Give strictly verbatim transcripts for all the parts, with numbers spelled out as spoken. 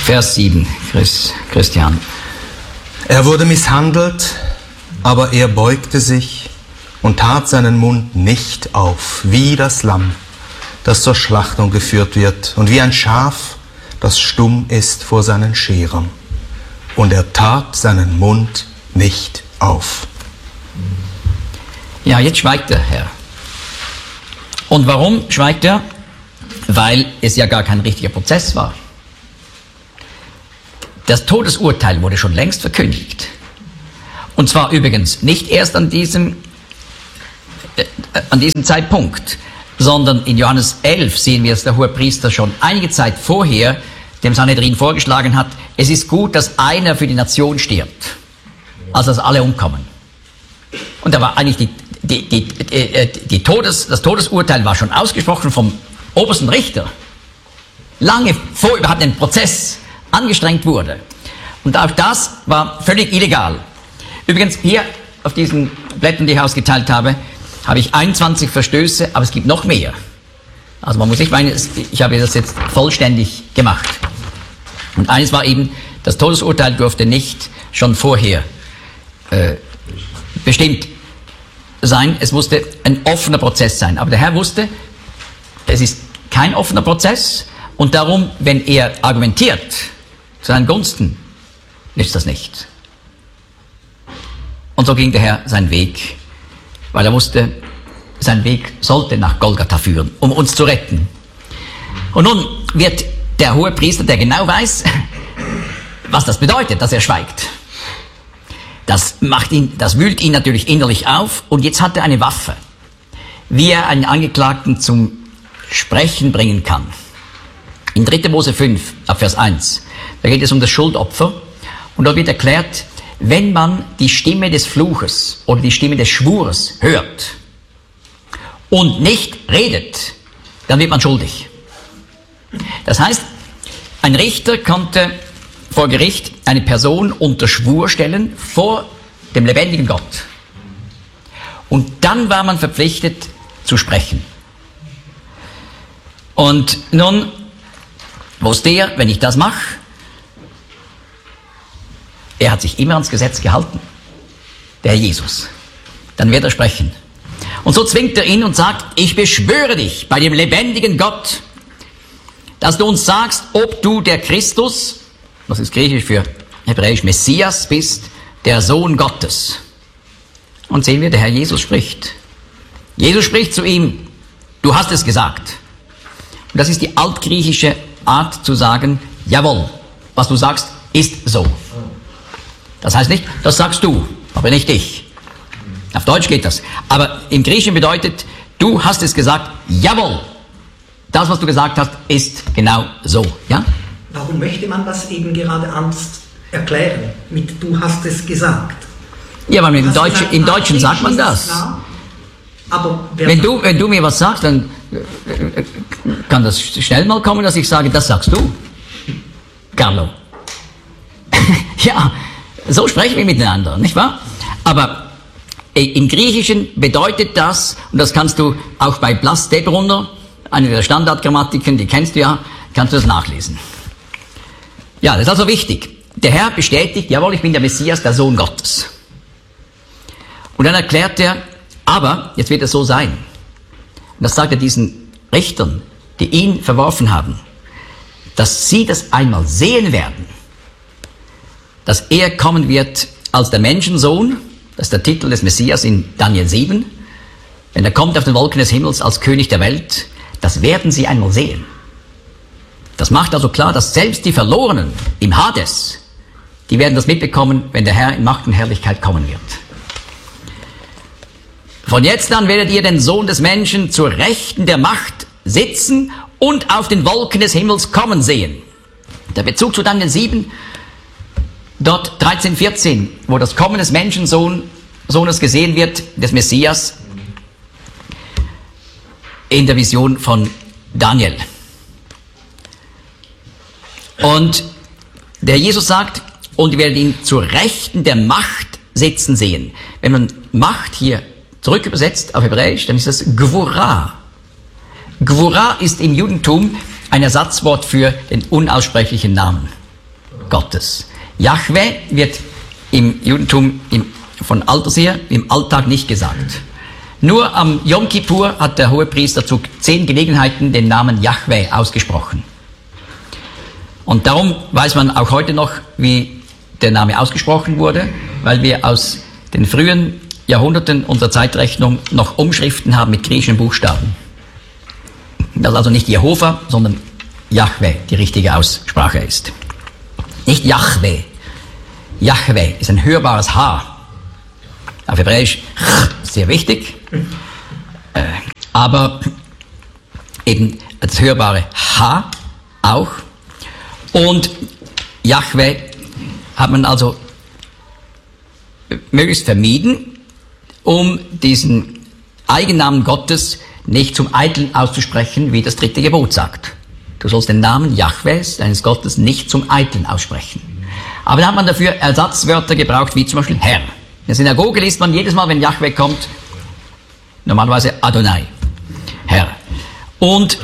Vers sieben, Chris, Christian. Er wurde misshandelt, aber er beugte sich und tat seinen Mund nicht auf, wie das Lamm, das zur Schlachtung geführt wird, und wie ein Schaf, das stumm ist vor seinen Scherern. Und er tat seinen Mund nicht auf. Ja, jetzt schweigt der Herr. Und warum schweigt er? Weil es ja gar kein richtiger Prozess war. Das Todesurteil wurde schon längst verkündigt. Und zwar übrigens nicht erst an diesem, äh, an diesem Zeitpunkt, sondern in Johannes elf sehen wir, dass der Hohepriester schon einige Zeit vorher dem Sanhedrin vorgeschlagen hat, es ist gut, dass einer für die Nation stirbt, als dass alle umkommen. Und da war eigentlich die, die, die, die, die Todes, das Todesurteil war schon ausgesprochen vom obersten Richter, lange vor überhaupt ein Prozess angestrengt wurde. Und auch das war völlig illegal. Übrigens, hier auf diesen Blättern, die ich ausgeteilt habe, habe ich einundzwanzig Verstöße, aber es gibt noch mehr. Also man muss nicht meinen, ich habe das jetzt vollständig gemacht. Und eines war eben, das Todesurteil durfte nicht schon vorher äh, bestimmt sein. Es musste ein offener Prozess sein. Aber der Herr wusste, es ist kein offener Prozess und darum, wenn er argumentiert zu seinen Gunsten, nützt das nicht. Und so ging der Herr seinen Weg, weil er wusste, sein Weg sollte nach Golgatha führen, um uns zu retten. Und nun wird der Hohepriester, der genau weiß, was das bedeutet, dass er schweigt. Das macht ihn, das wühlt ihn natürlich innerlich auf und jetzt hat er eine Waffe, wie er einen Angeklagten zum Sprechen bringen kann. In dritter Mose fünf, ab Vers eins, da geht es um das Schuldopfer und dort wird erklärt, wenn man die Stimme des Fluches oder die Stimme des Schwures hört und nicht redet, dann wird man schuldig. Das heißt, ein Richter konnte vor Gericht eine Person unter Schwur stellen vor dem lebendigen Gott. Und dann war man verpflichtet zu sprechen. Und nun wusste er, wenn ich das mache, er hat sich immer ans Gesetz gehalten, der Herr Jesus, dann wird er sprechen. Und so zwingt er ihn und sagt, ich beschwöre dich bei dem lebendigen Gott, dass du uns sagst, ob du der Christus, das ist griechisch für hebräisch Messias, bist, der Sohn Gottes. Und sehen wir, der Herr Jesus spricht. Jesus spricht zu ihm, du hast es gesagt. Und das ist die altgriechische Art zu sagen, jawohl, was du sagst, ist so. Das heißt nicht, das sagst du, aber nicht ich. Auf Deutsch geht das. Aber im Griechischen bedeutet, du hast es gesagt, jawohl. Das, was du gesagt hast, ist genau so. Ja? Warum möchte man das eben gerade anders erklären? Mit du hast es gesagt. Ja, aber im Deutschen, im Deutschen sagt man das. Klar, aber wenn, du, wenn du mir was sagst, dann kann das schnell mal kommen, dass ich sage, das sagst du, Carlo. Ja, so sprechen wir miteinander, nicht wahr? Aber im Griechischen bedeutet das, und das kannst du auch bei Blas de Brunner, eine der Standardgrammatiken, die kennst du ja, kannst du das nachlesen. Ja, das ist also wichtig. Der Herr bestätigt, jawohl, ich bin der Messias, der Sohn Gottes. Und dann erklärt er, aber jetzt wird es so sein. Und das sagt er diesen Richtern, die ihn verworfen haben, dass sie das einmal sehen werden, dass er kommen wird als der Menschensohn, das ist der Titel des Messias in Daniel sieben, wenn er kommt auf den Wolken des Himmels als König der Welt, das werden sie einmal sehen. Das macht also klar, dass selbst die Verlorenen im Hades, die werden das mitbekommen, wenn der Herr in Macht und Herrlichkeit kommen wird. Von jetzt an werdet ihr den Sohn des Menschen zur Rechten der Macht sitzen und auf den Wolken des Himmels kommen sehen. Der Bezug zu Daniel sieben, dort dreizehn, vierzehn, wo das Kommen des Menschensohnes gesehen wird, des Messias, in der Vision von Daniel. Und der Jesus sagt, und ihr werdet ihn zur Rechten der Macht sitzen sehen. Wenn man Macht hier zurück übersetzt auf Hebräisch, dann ist das Gvura. Gvura ist im Judentum ein Ersatzwort für den unaussprechlichen Namen. Gottes. Jahwe wird im Judentum im, von alters her im Alltag nicht gesagt. Nur am Yom Kippur hat der Hohepriester zu zehn Gelegenheiten den Namen Jahwe ausgesprochen. Und darum weiß man auch heute noch, wie der Name ausgesprochen wurde, weil wir aus den frühen Jahrhunderten unserer Zeitrechnung noch Umschriften haben mit griechischen Buchstaben. Das ist also nicht Jehova, sondern Jahwe die richtige Aussprache ist. Nicht Jahwe. Jahwe ist ein hörbares H. Auf Hebräisch sehr wichtig, äh, aber eben das hörbare H auch. Und Jahwe hat man also möglichst vermieden, um diesen Eigennamen Gottes nicht zum Eiteln auszusprechen, wie das dritte Gebot sagt. Du sollst den Namen Jahwes, deines Gottes, nicht zum Eiteln aussprechen. Aber da hat man dafür Ersatzwörter gebraucht, wie zum Beispiel Herr. In der Synagoge liest man jedes Mal, wenn Jahwe kommt, normalerweise Adonai, Herr. Und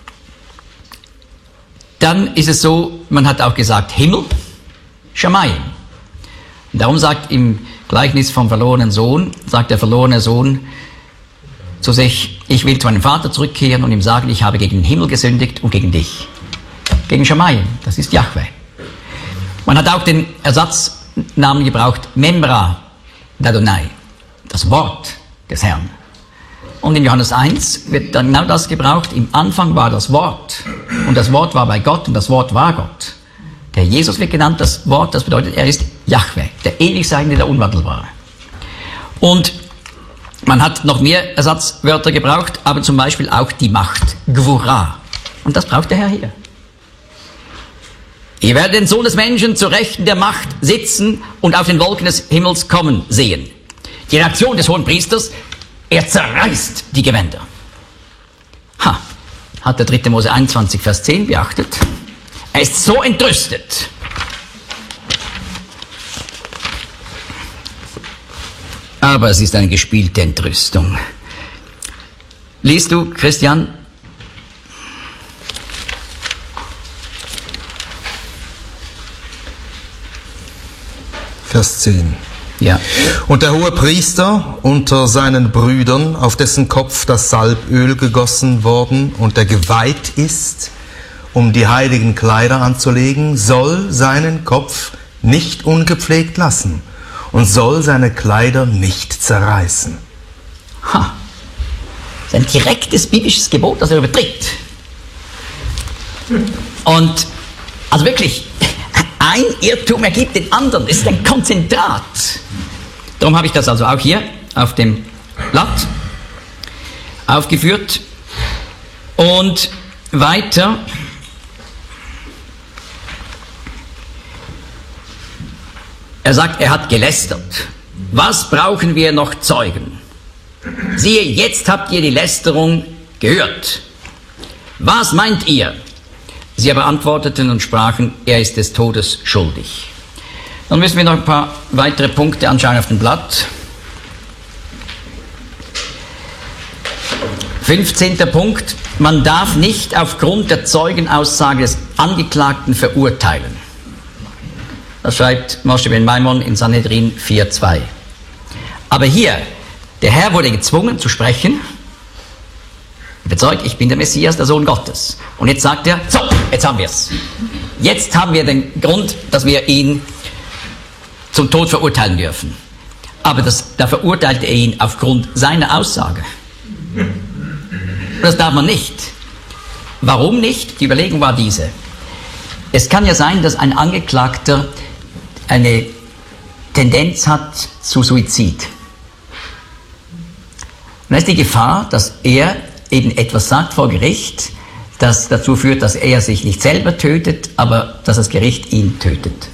dann ist es so, man hat auch gesagt Himmel, Shamayim. Und darum sagt im Gleichnis vom verlorenen Sohn, sagt der verlorene Sohn zu sich, ich will zu meinem Vater zurückkehren und ihm sagen, ich habe gegen den Himmel gesündigt und gegen dich. Gegen Shamayim, das ist Jahwe. Man hat auch den Ersatznamen gebraucht, Memra d'Adonai, das Wort des Herrn. Und in Johannes eins wird dann genau das gebraucht. Im Anfang war das Wort und das Wort war bei Gott und das Wort war Gott. Der Jesus wird genannt, das Wort, das bedeutet, er ist Jahwe, der ewig Seiende, der Unwandelbare. Und man hat noch mehr Ersatzwörter gebraucht, aber zum Beispiel auch die Macht, Gvura. Und das braucht der Herr hier. Ihr werdet den Sohn des Menschen zur Rechten der Macht sitzen und auf den Wolken des Himmels kommen sehen. Die Reaktion des Hohenpriesters, er zerreißt die Gewänder. Ha, hat der dritte Mose einundzwanzig, Vers zehn beachtet. Er ist so entrüstet. Aber es ist eine gespielte Entrüstung. Liest du, Christian? Vers zehn. Ja. Und der Hohepriester unter seinen Brüdern, auf dessen Kopf das Salböl gegossen worden und der geweiht ist, um die heiligen Kleider anzulegen, soll seinen Kopf nicht ungepflegt lassen und soll seine Kleider nicht zerreißen. Ha. Das ist ein direktes biblisches Gebot, das er übertritt. Und, also wirklich, ein Irrtum ergibt den anderen. Es ist ein Konzentrat. Darum habe ich das also auch hier auf dem Blatt aufgeführt. Und weiter. Er sagt, er hat gelästert. Was brauchen wir noch Zeugen? Siehe, jetzt habt ihr die Lästerung gehört. Was meint ihr? Sie aber antworteten und sprachen, er ist des Todes schuldig. Dann müssen wir noch ein paar weitere Punkte anschauen auf dem Blatt. fünfzehnter Punkt. Man darf nicht aufgrund der Zeugenaussage des Angeklagten verurteilen. Das schreibt Moshe ben Maimon in Sanhedrin vier zwei. Aber hier, der Herr wurde gezwungen zu sprechen, bezeugt, ich bin der Messias, der Sohn Gottes. Und jetzt sagt er, so, jetzt haben wir es. Jetzt haben wir den Grund, dass wir ihn zum Tod verurteilen dürfen. Aber das, da verurteilte er ihn aufgrund seiner Aussage. Das darf man nicht. Warum nicht? Die Überlegung war diese. Es kann ja sein, dass ein Angeklagter eine Tendenz hat zu Suizid. Und da ist die Gefahr, dass er eben etwas sagt vor Gericht, das dazu führt, dass er sich nicht selber tötet, aber dass das Gericht ihn tötet.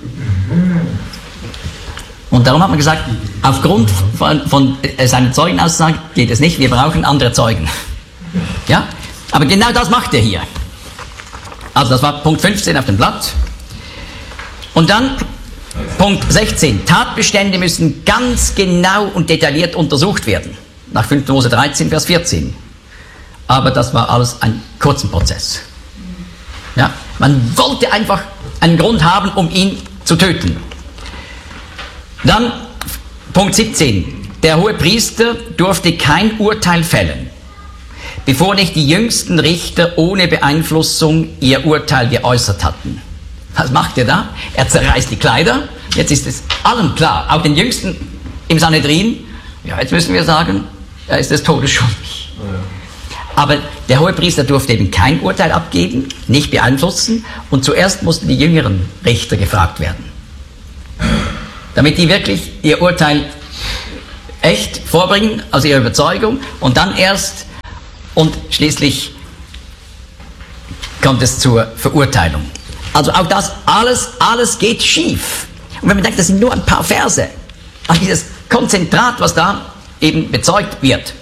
Und darum hat man gesagt, aufgrund von, von seiner Zeugenaussage geht es nicht, wir brauchen andere Zeugen. Ja? Aber genau das macht er hier. Also das war Punkt fünfzehn auf dem Blatt. Und dann Punkt sechzehn. Tatbestände müssen ganz genau und detailliert untersucht werden. Nach fünfter Mose dreizehn, Vers vierzehn. Aber das war alles ein kurzer Prozess. Ja? Man wollte einfach einen Grund haben, um ihn zu töten. Dann Punkt siebzehn. Der hohe Priester durfte kein Urteil fällen, bevor nicht die jüngsten Richter ohne Beeinflussung ihr Urteil geäußert hatten. Was macht er da? Er zerreißt die Kleider. Jetzt ist es allen klar, auch den Jüngsten im Sanhedrin, ja, jetzt müssen wir sagen, er ist des Todes schuldig. Aber der Hohepriester durfte eben kein Urteil abgeben, nicht beeinflussen, und zuerst mussten die jüngeren Richter gefragt werden, damit die wirklich ihr Urteil echt vorbringen, aus ihrer Überzeugung, und dann erst und schließlich kommt es zur Verurteilung. Also auch das, alles, alles geht schief. Und wenn man denkt, das sind nur ein paar Verse, aber dieses Konzentrat, was da eben bezeugt wird.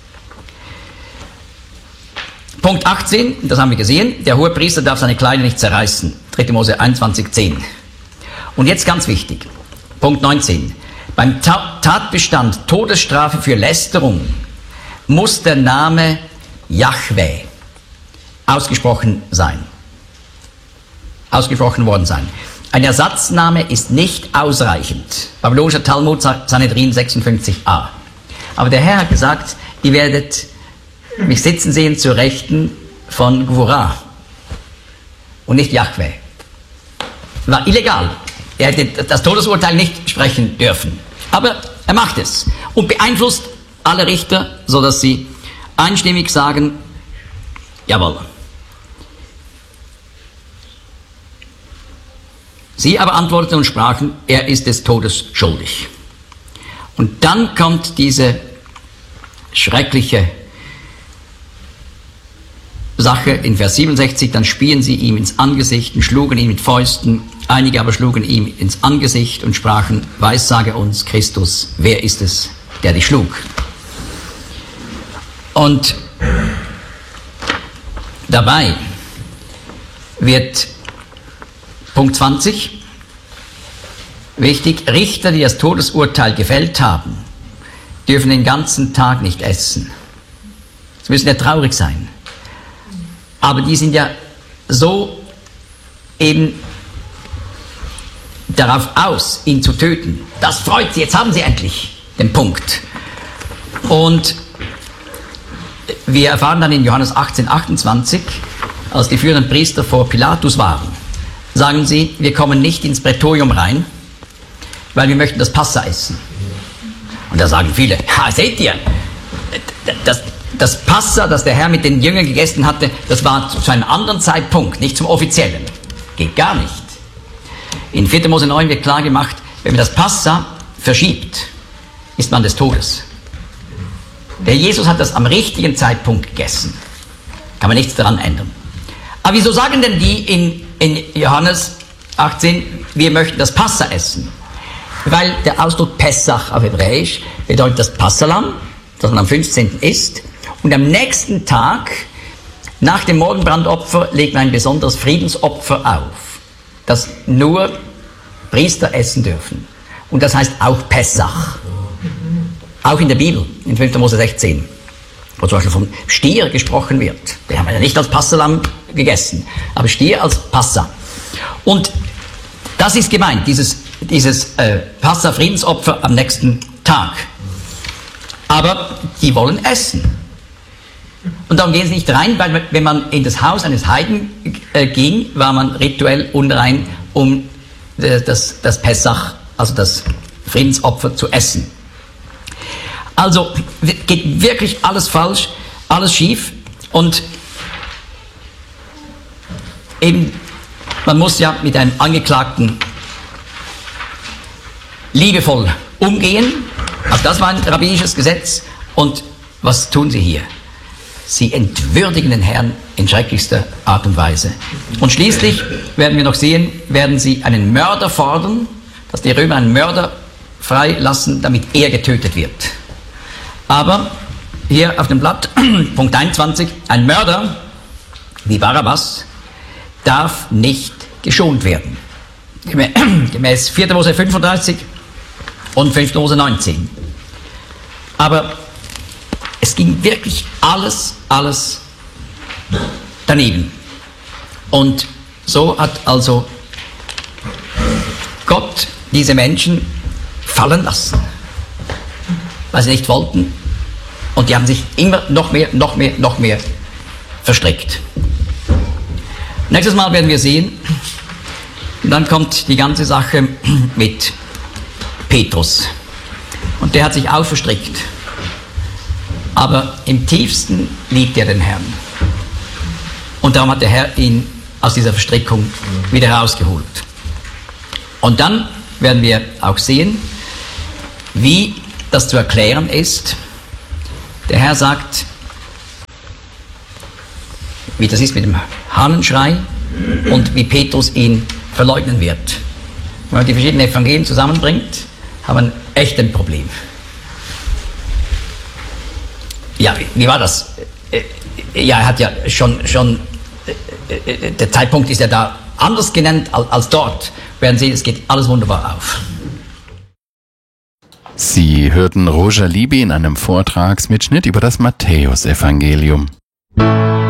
Punkt achtzehn, das haben wir gesehen, der Hohepriester darf seine Kleider nicht zerreißen. dritter Mose einundzwanzig, zehn. Und jetzt ganz wichtig, Punkt neunzehn. Beim Ta- Tatbestand Todesstrafe für Lästerung muss der Name Jahwe ausgesprochen sein. Ausgesprochen worden sein. Ein Ersatzname ist nicht ausreichend. Babylonischer Talmud, Sanhedrin sechsundfünfzig a. Aber der Herr hat gesagt, ihr werdet mich sitzen sehen zur Rechten von Gvurah und nicht Jahwe. War illegal. Er hätte das Todesurteil nicht sprechen dürfen. Aber er macht es und beeinflusst alle Richter, sodass sie einstimmig sagen, jawohl. Sie aber antworteten und sprachen, er ist des Todes schuldig. Und dann kommt diese schreckliche Sache in Vers siebenundsechzig, dann spien sie ihm ins Angesicht und schlugen ihn mit Fäusten, einige aber schlugen ihm ins Angesicht und sprachen, weissage uns, Christus, wer ist es, der dich schlug? Und dabei wird Punkt zwanzig wichtig, Richter, die das Todesurteil gefällt haben, dürfen den ganzen Tag nicht essen. Sie müssen ja traurig sein. Aber die sind ja so eben darauf aus, ihn zu töten. Das freut sie, jetzt haben sie endlich den Punkt. Und wir erfahren dann in Johannes achtzehn, achtundzwanzig, als die führenden Priester vor Pilatus waren, sagen sie, wir kommen nicht ins Prätorium rein, weil wir möchten das Passa essen. Und da sagen viele, ha, seht ihr, das, das Passa, das der Herr mit den Jüngern gegessen hatte, das war zu einem anderen Zeitpunkt, nicht zum offiziellen. Geht gar nicht. In vierter Mose neun wird klar gemacht, wenn man das Passa verschiebt, ist man des Todes. Der Jesus hat das am richtigen Zeitpunkt gegessen. Kann man nichts daran ändern. Aber wieso sagen denn die in, in Johannes achtzehn, wir möchten das Passa essen? Weil der Ausdruck Pessach auf Hebräisch bedeutet das Passalam, das man am fünfzehnten isst. Und am nächsten Tag, nach dem Morgenbrandopfer, legt man ein besonderes Friedensopfer auf, das nur Priester essen dürfen. Und das heißt auch Pessach. Auch in der Bibel, in fünfter Mose sechzehn, wo zum Beispiel vom Stier gesprochen wird. Den haben wir ja nicht als Passalam gegessen, aber Stier als Passa. Und das ist gemeint, dieses, dieses äh, Passa-Friedensopfer am nächsten Tag. Aber die wollen essen. Und darum gehen sie nicht rein, weil wenn man in das Haus eines Heiden äh, ging, war man rituell unrein, um äh, das, das Pessach, also das Friedensopfer zu essen. Also geht wirklich alles falsch, alles schief, und eben, man muss ja mit einem Angeklagten liebevoll umgehen. Auch das war ein rabbinisches Gesetz. Und was tun sie hier? Sie entwürdigen den Herrn in schrecklichster Art und Weise. Und schließlich werden wir noch sehen, werden sie einen Mörder fordern, dass die Römer einen Mörder freilassen, damit er getötet wird. Aber hier auf dem Blatt, Punkt einundzwanzig, ein Mörder wie Barabbas darf nicht geschont werden. Gemäß vierter Mose fünfunddreißig und fünfter Mose neunzehn. Aber es ging wirklich alles, alles daneben. Und so hat also Gott diese Menschen fallen lassen, weil sie nicht wollten, und die haben sich immer noch mehr, noch mehr, noch mehr verstrickt. Nächstes Mal werden wir sehen, dann kommt die ganze Sache mit Petrus, und der hat sich auch verstrickt, aber im tiefsten liebt er den Herrn, und darum hat der Herr ihn aus dieser Verstrickung wieder herausgeholt. Und dann werden wir auch sehen, wie das zu erklären ist. Der Herr sagt, wie das ist mit dem Hahnenschrei und wie Petrus ihn verleugnen wird. Wenn man die verschiedenen Evangelien zusammenbringt, haben wir ein echtes Problem. Ja, wie, wie war das? Ja, er hat ja schon, schon der Zeitpunkt ist ja da anders genannt als, als dort. Werden Sie, es geht alles wunderbar auf. Sie hörten Roger Libby in einem Vortragsmitschnitt über das Matthäusevangelium.